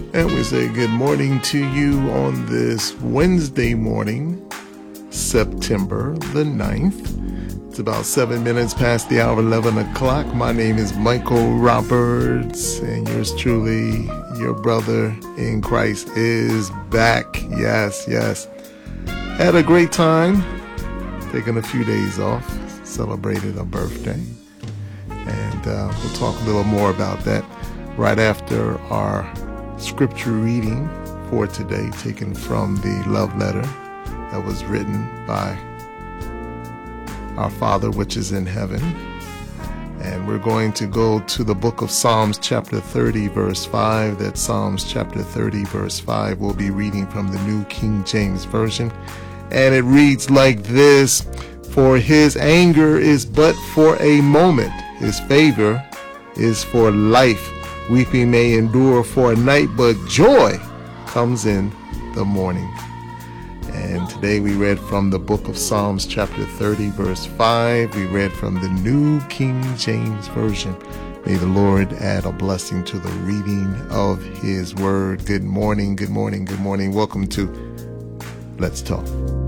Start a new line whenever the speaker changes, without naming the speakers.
And we say good morning to you on this Wednesday morning, September the 9th. It's about 7 minutes past the hour, 11 o'clock. My name is Michael Roberts, and yours truly, your brother in Christ, is back. Yes. Had a great time, taking a few days off, celebrated a birthday. And we'll talk a little more about that right after our scripture reading for today, taken from the love letter that was written by our Father which is in heaven. And we're going to go to the book of Psalms chapter 30 verse 5. That Psalms chapter 30 verse 5 will be reading from the New King James Version. And it reads like this: For his anger is but for a moment, his favor is for life. Weeping may endure for a night, but joy comes in the morning. And today we read from the book of Psalms chapter 30 verse 5. We read from the New King James Version. May the Lord add a blessing to the reading of his word. Good morning. Welcome to Let's Talk.